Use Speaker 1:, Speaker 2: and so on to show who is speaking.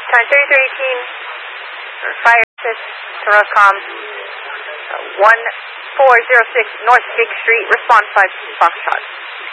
Speaker 1: Time 3318, fire assist to Roscom, 1406 North Big Street, response 5 Foxtrot.